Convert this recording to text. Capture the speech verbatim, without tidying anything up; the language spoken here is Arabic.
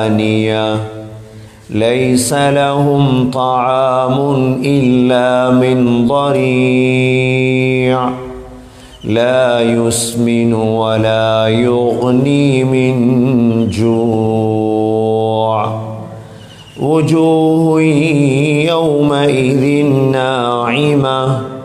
ليس لهم طعام إلا من ضريع لا يسمن ولا يغني من جوع وجوه يومئذ ناعمة